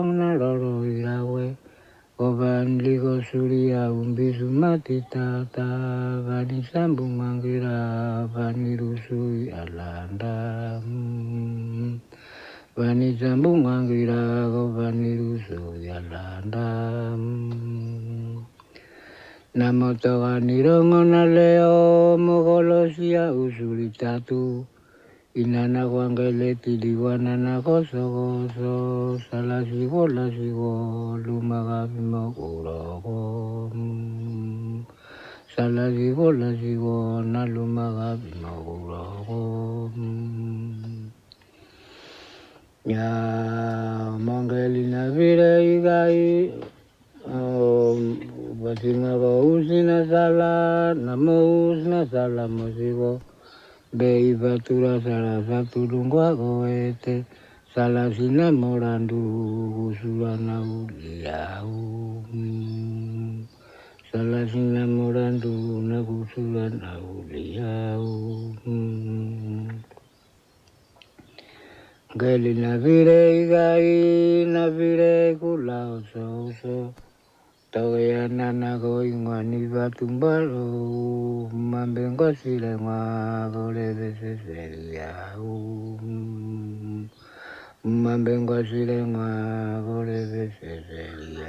na roro irawe. Oban ligo suria umbisu mati tata. Vani sambu mangira vani rusui alanda. Vani sambu mangira vani rusui alanda. Namoto anirongo na leo mogolosia usuri tatu. Inana wangele tiliwana na koso koso salasigo lasigo lumaga bimo urogo salasigo lasigo na lumaga bimo urogo ya mangeli na vire igai basinga go usina sala namus na sala mosigo Bei batura sala satu lungwa goete sala sina morandu usulana uliau sala sina morandu na usulana uliau Geli na vire igai na vire kula oso Tawaya nana goi ngani batumbalo mambengo sile ngwa gole bese seriau mambengo sile ngwa gole bese seriau